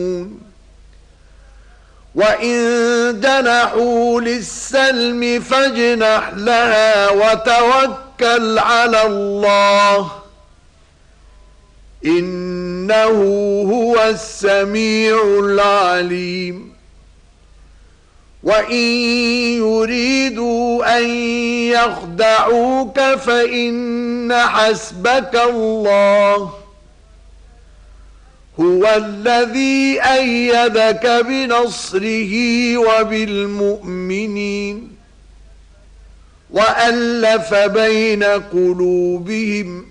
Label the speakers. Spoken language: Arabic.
Speaker 1: وإن جنحوا للسلم فاجنح لها وتوكل على الله إنه هو السميع العليم وإن يريدوا أن يخدعوك فإن حسبك الله هو الذي أيدك بنصره وبالمؤمنين وألف بين قلوبهم